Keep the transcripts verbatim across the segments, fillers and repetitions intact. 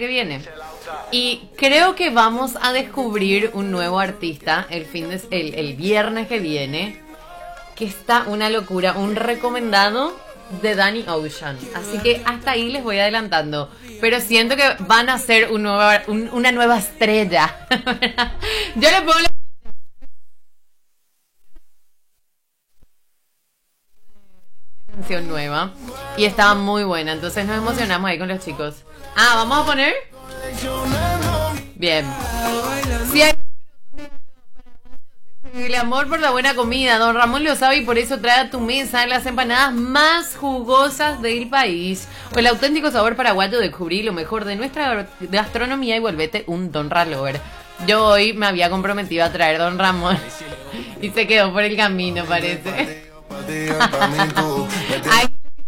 que viene. Y creo que vamos a descubrir un nuevo artista el, fin de, el, el viernes que viene, que está una locura, un recomendado de Danny Ocean. Así que hasta ahí les voy adelantando. Pero siento que van a ser un nuevo, un, una nueva estrella. Yo le pongo la canción nueva y estaba muy buena, entonces nos emocionamos ahí con los chicos. Ah, ¿vamos a poner? Bien. Si hay el amor por la buena comida, don Ramón lo sabe y por eso trae a tu mesa las empanadas más jugosas del país. O el auténtico sabor paraguayo, descubrí lo mejor de nuestra gastronomía y volvete un Don Ralover. Yo hoy me había comprometido a traer don Ramón y se quedó por el camino, parece. Ay.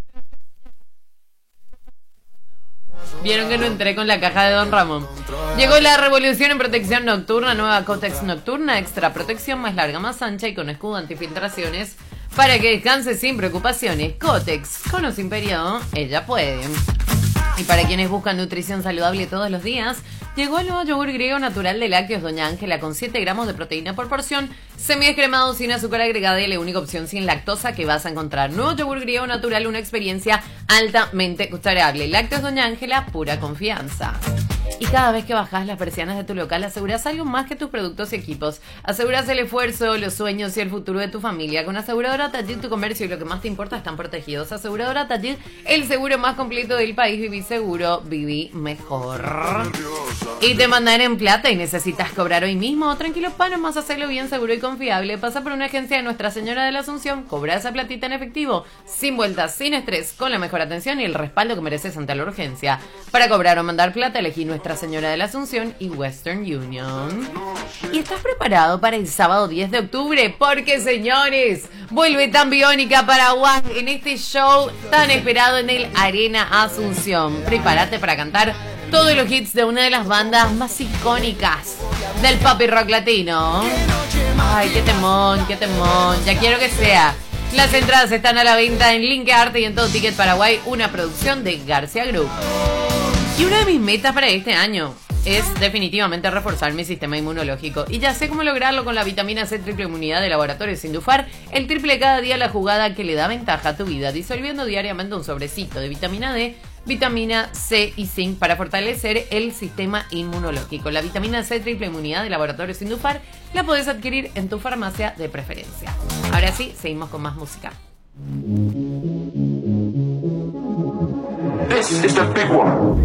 Vieron que no entré con la caja de don Ramón. Llegó la revolución en protección nocturna, nueva Cotex nocturna, extra protección más larga, más ancha y con escudo antifiltraciones para que descanse sin preocupaciones. Cotex, con o sin periodo, ella puede. Y para quienes buscan nutrición saludable todos los días, llegó el nuevo yogur griego natural de lácteos Doña Ángela con siete gramos de proteína por porción, semidescremado sin azúcar agregada y la única opción sin lactosa que vas a encontrar. Nuevo yogur griego natural, una experiencia altamente gustable. Lácteos Doña Ángela, pura confianza. Y cada vez que bajas las persianas de tu local, aseguras algo más que tus productos y equipos. Aseguras el esfuerzo, los sueños y el futuro de tu familia. Con Aseguradora Taller, tu comercio y lo que más te importa están protegidos. Aseguradora Taller, el seguro más completo del país. Viví seguro, viví mejor. Y te mandan en plata y necesitas cobrar hoy mismo. Tranquilo, para más hacerlo bien, seguro y confiable. Pasa por una agencia de Nuestra Señora de la Asunción, cobra esa platita en efectivo, sin vueltas, sin estrés, con la mejor atención y el respaldo que mereces ante la urgencia. Para cobrar o mandar plata, elegí Nuestra Señora de la Asunción y Western Union. ¿Y estás preparado para el sábado diez de octubre? Porque, señores, vuelve Tan Biónica Paraguay en este show tan esperado en el Arena Asunción. Prepárate para cantar todos los hits de una de las bandas más icónicas del pop y rock latino. Ay, qué temón, qué temón. Ya quiero que sea. Las entradas están a la venta en Link Arte y en Todo Ticket Paraguay, una producción de García Group. Y una de mis metas para este año es definitivamente reforzar mi sistema inmunológico. Y ya sé cómo lograrlo con la vitamina C triple inmunidad de Laboratorios Sindufar. El triple cada día, la jugada que le da ventaja a tu vida. Disolviendo diariamente un sobrecito de vitamina D, vitamina C y zinc para fortalecer el sistema inmunológico. La vitamina C triple inmunidad de Laboratorios Sindufar la podés adquirir en tu farmacia de preferencia. Ahora sí, seguimos con más música. This is the big one.